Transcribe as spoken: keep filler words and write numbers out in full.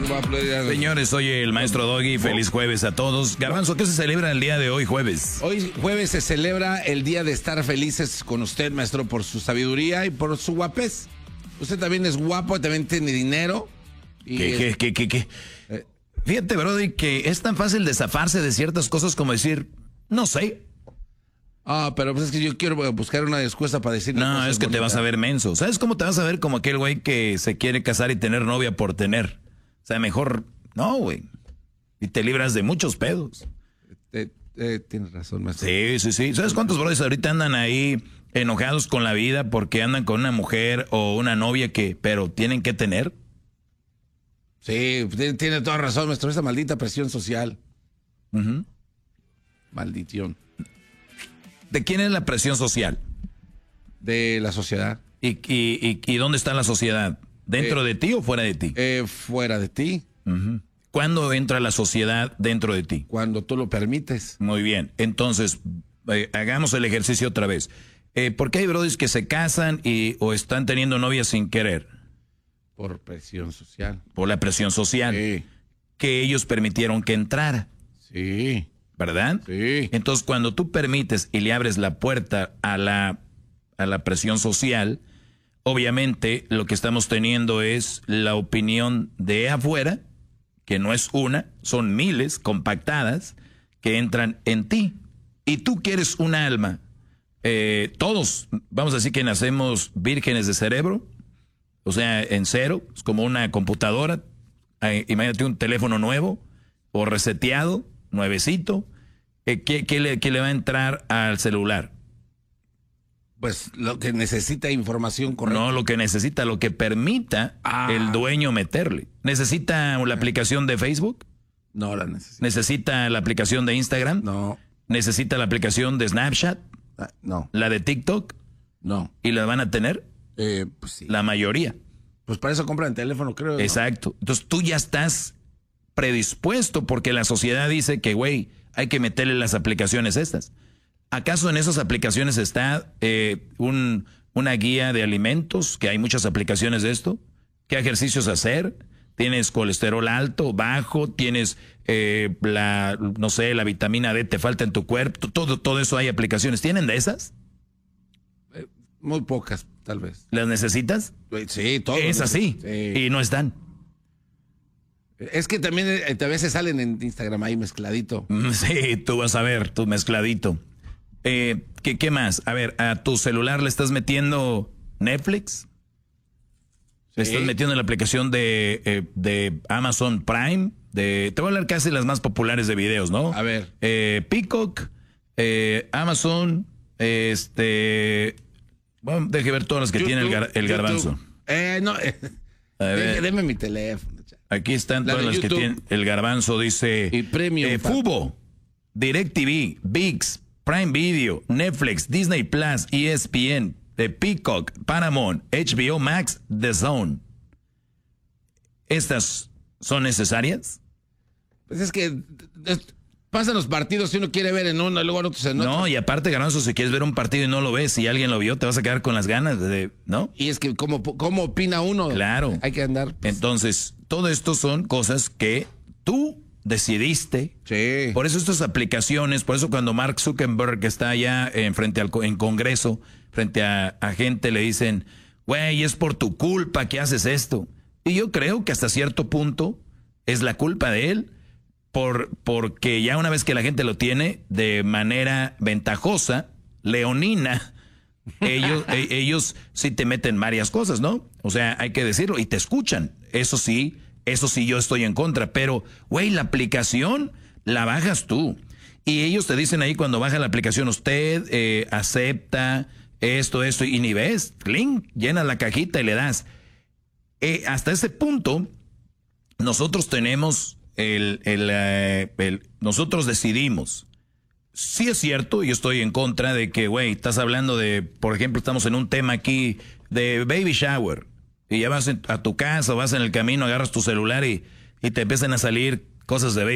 voy a aplaudir a... Señores, soy el maestro Doggy. Feliz jueves a todos. Garbanzo, ¿qué se celebra el día de hoy, jueves? Hoy jueves se celebra el día de estar felices con usted, maestro, por su sabiduría y por su guapez. Usted también es guapo, también tiene dinero. Y ¿Qué, es... qué, qué, qué, qué? Eh. Fíjate, Brody, que es tan fácil de zafarse de ciertas cosas como decir, no sé. Ah, pero pues es que yo quiero buscar una excusa para decir... No, es que te vas a ver menso. ¿Sabes cómo te vas a ver? Como aquel güey que se quiere casar y tener novia por tener. O sea, mejor, no, güey. Y te libras de muchos pedos. Eh, eh, tienes razón, maestro. Sí, sí, sí. ¿Sabes cuántos brothers ahorita andan ahí enojados con la vida porque andan con una mujer o una novia que, pero tienen que tener? Sí, tiene, tiene toda razón, maestro. Esa maldita presión social. Uh-huh. Maldición. ¿De quién es la presión social? De la sociedad. ¿Y, y, y, y dónde está la sociedad? ¿Dentro Eh, de ti o fuera de ti? Eh, fuera de ti. Uh-huh. ¿Cuándo entra la sociedad dentro de ti? Cuando tú lo permites. Muy bien. Entonces, eh, hagamos el ejercicio otra vez. Eh, ¿Por qué hay brodis que se casan y o están teniendo novias sin querer? Por presión social. Por la presión social. Sí. Que ellos permitieron que entrara. Sí. ¿Verdad? Sí. Entonces, cuando tú permites y le abres la puerta a la, a la presión social, obviamente lo que estamos teniendo es la opinión de afuera, que no es una, son miles compactadas que entran en ti. Y tú quieres un alma. Eh, todos, vamos a decir que nacemos vírgenes de cerebro, o sea, en cero, es como una computadora. Eh, imagínate un teléfono nuevo o reseteado, nuevecito. Eh, ¿qué, qué, le, ¿Qué le va a entrar al celular? Pues lo que necesita información correcta. No, lo que necesita, lo que permita ah. el dueño meterle. ¿Necesita la aplicación de Facebook? No la necesita. ¿Necesita la aplicación de Instagram? No. ¿Necesita la aplicación de Snapchat? Ah, no. ¿La de TikTok? No. ¿Y la van a tener? Eh, pues sí. La mayoría. Pues para eso compran teléfono, creo. Exacto. ¿No? Entonces tú ya estás predispuesto porque la sociedad dice que, güey, hay que meterle las aplicaciones estas. ¿Acaso en esas aplicaciones está eh, un, una guía de alimentos? Que hay muchas aplicaciones de esto. ¿Qué ejercicios hacer? ¿Tienes colesterol alto, bajo? ¿Tienes eh, la, no sé, la vitamina D te falta en tu cuerpo? Todo, todo eso hay aplicaciones. ¿Tienen de esas? Eh, muy pocas, tal vez. ¿Las necesitas? Sí, todo. Es así. Sí. Y no están. Es que también eh, a veces salen en Instagram ahí mezcladito. Sí, tú vas a ver, tu mezcladito. Eh, ¿qué, ¿Qué más? A ver, ¿a tu celular le estás metiendo Netflix? ¿Le Sí. estás metiendo la aplicación de, eh, de Amazon Prime? De, te voy a hablar casi las más populares de videos, ¿no? A ver. Eh, Peacock, eh, Amazon, este... Bueno, deje ver todas las que YouTube, tiene el, gar, el garbanzo. Eh, no. Eh, A ver. Deme mi teléfono. Aquí están La todas de las YouTube. que tiene el garbanzo, dice... Y Premium, eh, Fubo, DirecTV, ViX, Prime Video, Netflix, Disney Plus, E S P N, The Peacock, Paramount, H B O Max, The Zone. ¿Estas son necesarias? Pues es que es, pasan los partidos si uno quiere ver en uno y luego en otro en otro. No, y aparte, garbanzo, si quieres ver un partido y no lo ves, si alguien lo vio, te vas a quedar con las ganas de... ¿No? Y es que ¿cómo, cómo opina uno? Claro. Hay que andar... Pues, entonces, todo esto son cosas que tú decidiste. sí. Por eso estas aplicaciones, por eso cuando Mark Zuckerberg está allá en frente al en Congreso, frente a, a gente, le dicen, güey, es por tu culpa que haces esto. Y yo creo que hasta cierto punto es la culpa de él, por, porque ya una vez que la gente lo tiene de manera ventajosa, leonina, ellos, e, ellos sí te meten varias cosas, ¿no? O sea, hay que decirlo, y te escuchan. Eso sí, eso sí yo estoy en contra, pero, güey, la aplicación la bajas tú. Y ellos te dicen ahí cuando baja la aplicación, usted eh, acepta esto, esto, y ni ves, link, llenas la cajita y le das. Eh, hasta ese punto, nosotros tenemos el, el, eh, el, nosotros decidimos. Sí es cierto, yo estoy en contra de que, güey, estás hablando de, por ejemplo, estamos en un tema aquí de baby shower, y ya vas en, a tu casa, vas en el camino, agarras tu celular y, y te empiezan a salir cosas de baby